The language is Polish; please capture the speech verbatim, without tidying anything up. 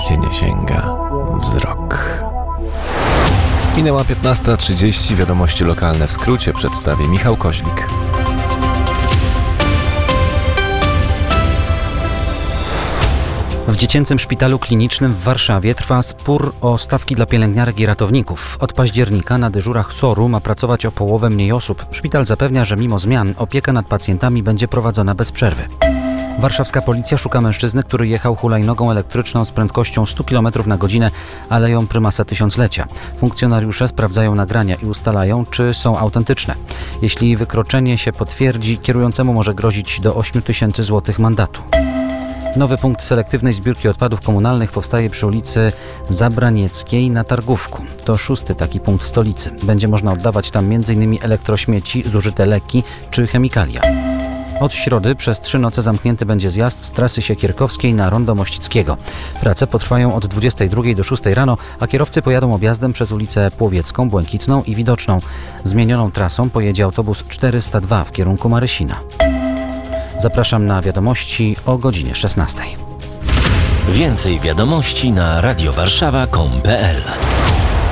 gdzie nie sięga wzrok. Minęła piętnasta trzydzieści, wiadomości lokalne w skrócie przedstawi Michał Koźlik. W Dziecięcym Szpitalu Klinicznym w Warszawie trwa spór o stawki dla pielęgniarek i ratowników. Od października na dyżurach S O R-u ma pracować o połowę mniej osób. Szpital zapewnia, że mimo zmian opieka nad pacjentami będzie prowadzona bez przerwy. Warszawska policja szuka mężczyzny, który jechał hulajnogą elektryczną z prędkością sto kilometrów na godzinę Aleją Prymasa Tysiąclecia. Funkcjonariusze sprawdzają nagrania i ustalają, czy są autentyczne. Jeśli wykroczenie się potwierdzi, kierującemu może grozić do osiem tysięcy złotych mandatu. Nowy punkt selektywnej zbiórki odpadów komunalnych powstaje przy ulicy Zabranieckiej na Targówku. To szósty taki punkt stolicy. Będzie można oddawać tam m.in. elektrośmieci, zużyte leki czy chemikalia. Od środy przez trzy noce zamknięty będzie zjazd z trasy Siekierkowskiej na Rondo Mościckiego. Prace potrwają od dwudziestej drugiej do szóstej rano, a kierowcy pojadą objazdem przez ulicę Płowiecką, Błękitną i Widoczną. Zmienioną trasą pojedzie autobus czterysta dwa w kierunku Marysina. Zapraszam na wiadomości o godzinie szesnastej. Więcej wiadomości na radiowarszawa kropka com kropka pe el.